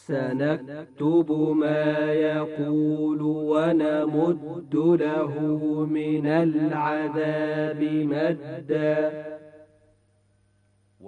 سنكتب ما يقول ونمد له من العذاب مدا